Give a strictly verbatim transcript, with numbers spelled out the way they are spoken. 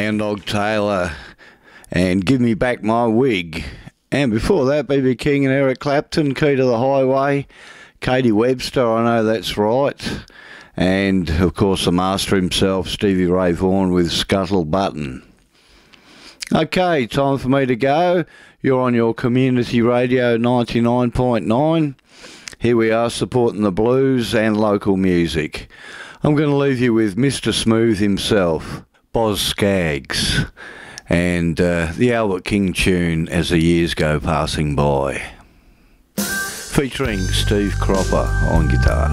Hound Dog Taylor and Give Me Back My Wig. And before that, B B King and Eric Clapton, Key to the Highway. Katie Webster, I Know That's Right. And, of course, the master himself, Stevie Ray Vaughan, with Scuttle Button. Okay, time for me to go. You're on your community radio ninety-nine point nine. Here we are supporting the blues and local music. I'm going to leave you with Mister Smooth himself, Boz Scaggs, and uh, the Albert King tune As the Years Go Passing By, featuring Steve Cropper on guitar.